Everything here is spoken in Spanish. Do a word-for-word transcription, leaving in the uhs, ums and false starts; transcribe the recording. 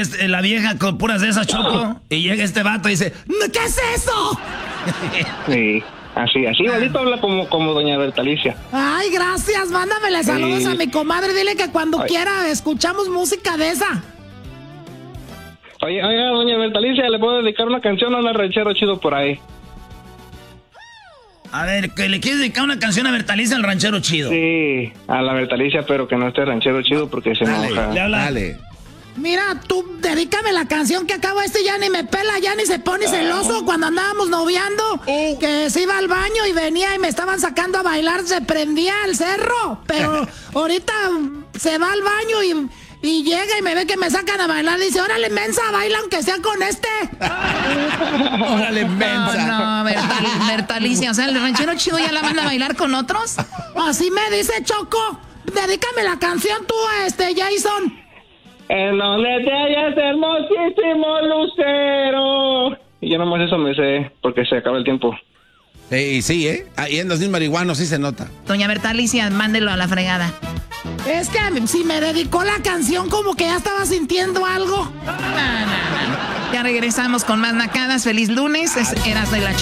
este, la vieja con puras de esas, Choco, y llega este vato y dice, ¿qué es eso? Sí, así, así igualito habla como, como doña Bertalicia. Ay, gracias, mándamele saludos Sí. a mi comadre, dile que cuando Ay. quiera escuchamos música de esa. Oye, oiga, doña Bertalicia, ¿le puedo dedicar una canción a una ranchero chido por ahí? A ver, que le quieres dedicar una canción a Bertalicia, al ranchero chido. Sí, a la Bertalicia, pero que no esté ranchero chido porque se Dale, enoja. Le habla. dale. Mira, tú dedícame la canción que acabo este ya ni me pela, ya ni se pone celoso cuando andábamos noviando, que se iba al baño y venía y me estaban sacando a bailar, se prendía el cerro, pero ahorita se va al baño y, y llega y me ve que me sacan a bailar, dice, órale mensa, baila aunque sea con este. Órale, mensa. No, no, Bertal- Bertalicia, o sea, el ranchero chido ya la manda a bailar con otros. Así me dice Choco, dedícame la canción tú a este Jason. En donde te hallas, hermosísimo lucero. Y yo nomás eso me sé, porque se acaba el tiempo. Sí, sí, ¿eh? Ahí en dos mil marihuanos sí se nota. Doña Bertalicia, mándelo a la fregada. Es que si me dedicó la canción como que ya estaba sintiendo algo. No, no, no. Ya regresamos con más nacadas. Feliz lunes. Es Erasmo y la